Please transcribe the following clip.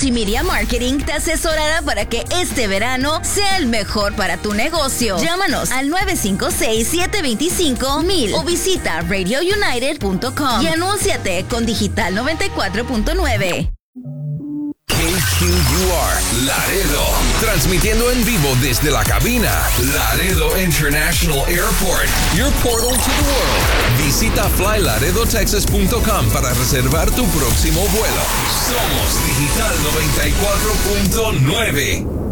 Multimedia Marketing te asesorará para que este verano sea el mejor para tu negocio. Llámanos al 956-725-1000 o visita radiounited.com y anúnciate con Digital 94.9. KQUR Laredo, transmitiendo en vivo desde la cabina Laredo International Airport, your portal to the world. Visita flylaredotexas.com para reservar tu próximo vuelo. Somos Digital 94.9.